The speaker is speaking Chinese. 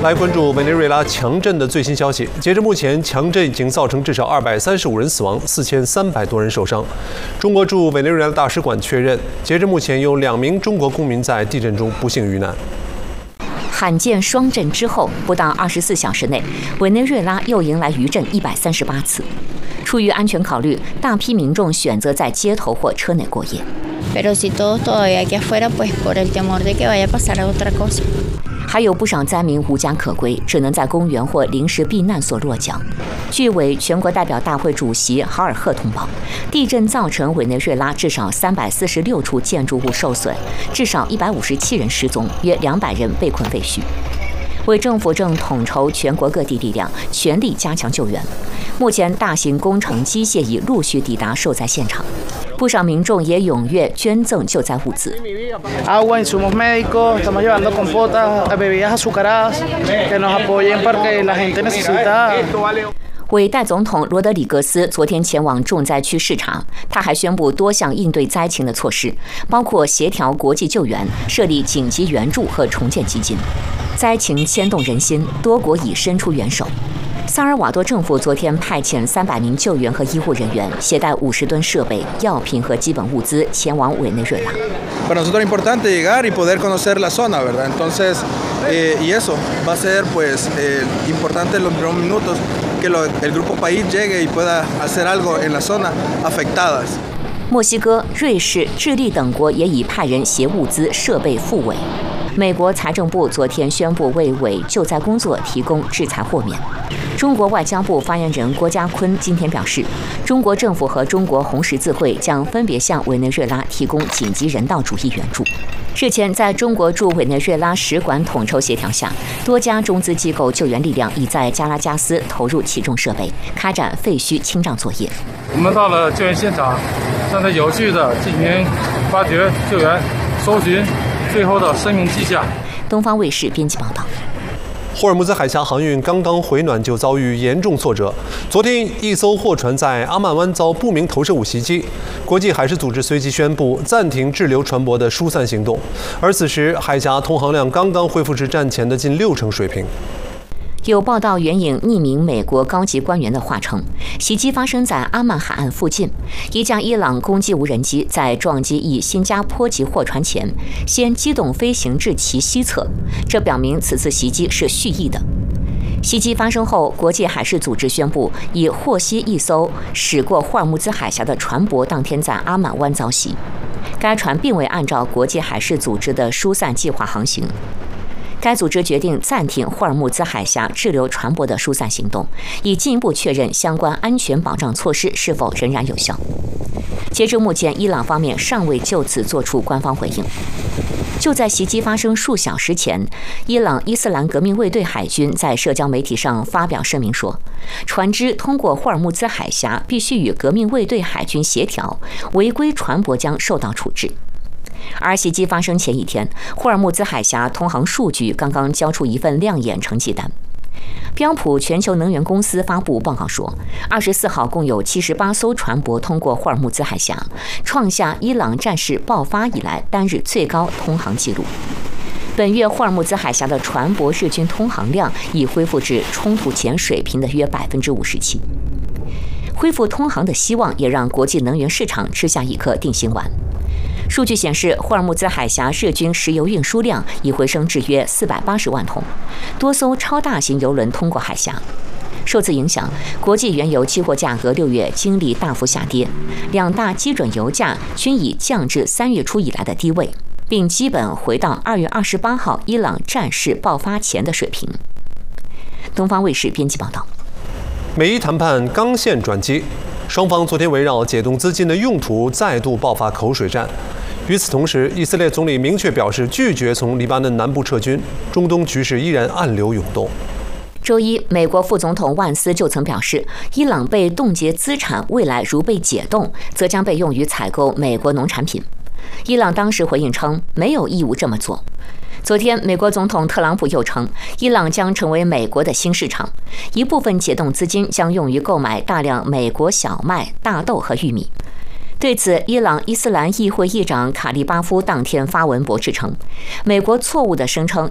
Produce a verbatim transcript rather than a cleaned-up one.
来关注委内瑞拉强震的最新消息。截至目前，强震已经造成至少二百三十五人死亡，四千三百多人受伤。中国驻委内瑞拉大使馆确认，截至目前有两名中国公民在地震中不幸遇难。 罕见双震之后，不到二十四小时内，委内瑞拉又迎来余震一百三十八次。出于安全考虑，大批民众选择在街头或车内过夜。 Pero si todos todavía aquí afuera, pues por el temor de que vaya a pasar otra cosa. 还有不少灾民无家可归，只能在公园或临时避难所落脚。据委全国代表大会主席豪尔赫通报，地震造成委内瑞拉至少三百四十六处建筑物受损，至少一百五十七人失踪，约两百人被困废墟。委政府正统筹全国各地力量，全力加强救援。目前，大型工程机械已陆续抵达受灾现场，不少民众也踊跃捐赠救灾物资。 Agua, insumos médicos, estamos llevando compotas, bebidas azucaradas, que nos apoyen porque la gente necesita. 委代总统罗德里格斯昨天前往重灾区视察，他还宣布多项应对灾情的措施，包括协调国际救援、设立紧急援助和重建基金。灾情牵动人心，多国已伸出援手。萨尔瓦多政府昨天派遣三百名救援和医护人员，携带五十吨设备、药品和基本物资前往委内瑞拉。 Para nosotros es importante llegar y poder conocer la zona, ¿verdad? Entonces, eh, y eso va a ser, pues, eh, importante en los primeros minutos que lo, el grupo país llegue y pueda hacer algo en la zona afectadas. 墨西哥、瑞士、智利等国也已派人携物资、设备赴委。美国财政部昨天宣布为委救灾工作提供制裁豁免。中国外交部发言人郭家坤今天表示，中国政府和中国红十字会将分别向委内瑞拉提供紧急人道主义援助。日前，在中国驻委内瑞拉使馆统筹协调下，多家中资机构救援力量已在加拉加斯投入起重设备，开展废墟清障作业。 我们到了救援现场，正在有序地进行发掘、救援、搜寻最后的生命迹象。 东方卫视编辑报道。 霍尔木兹海峡航运刚刚回暖就遭遇严重挫折。昨天，一艘货船在阿曼湾遭不明投射物袭击，国际海事组织随即宣布暂停滞留船舶的疏散行动。而此时，海峡通航量刚刚恢复至战前的近六成水平。 有报道援引匿名美国高级官员的话称，袭击发生在阿曼海岸附近，一架伊朗攻击无人机在撞击一新加坡籍货船前，先机动飞行至其西侧，这表明此次袭击是蓄意的。袭击发生后，国际海事组织宣布已获悉一艘驶过霍尔木兹海峡的船舶当天在阿曼湾遭袭，该船并未按照国际海事组织的疏散计划航行。该组织决定暂停霍尔木兹海峡滞留船舶的疏散行动，以进一步确认相关安全保障措施是否仍然有效。截至目前，伊朗方面尚未就此作出官方回应。就在袭击发生数小时前，伊朗伊斯兰革命卫队海军在社交媒体上发表声明说，船只通过霍尔木兹海峡必须与革命卫队海军协调，违规船舶将受到处置。而袭击发生前一天，霍尔木兹海峡通航数据刚刚交出一份亮眼成绩单。标普全球能源公司发布报告说，二十四号共有七十八艘船舶通过霍尔木兹海峡，创下伊朗战事爆发以来单日最高通航纪录。本月霍尔木兹海峡的船舶日均通航量已恢复至冲突前水平的约百分之五十七。恢复通航的希望也让国际能源市场吃下一颗定心丸。数据显示，霍尔木兹海峡日均石油运输量已回升至约四百八十万桶，多艘超大型油轮通过海峡。受此影响，国际原油期货价格六月经历大幅下跌，两大基准油价均已降至三月初以来的低位，并基本回到二月二十八号伊朗战事爆发前的水平。东方卫视编辑报道。 美伊谈判刚陷转机，双方昨天围绕解冻资金的用途再度爆发口水战。与此同时，以色列总理明确表示拒绝从黎巴嫩南部撤军，中东局势依然暗流涌动。 周一，美国副总统万斯就曾表示，伊朗被冻结资产，未来如被解冻，则将被用于采购美国农产品。伊朗当时回应称，没有义务这么做。昨天，美国总统特朗普又称，伊朗将成为美国的新市场，一部分解冻资金将用于购买大量美国小麦、大豆和玉米。对此，伊朗伊斯兰议会议长卡利巴夫当天发文驳斥称，美国错误地声称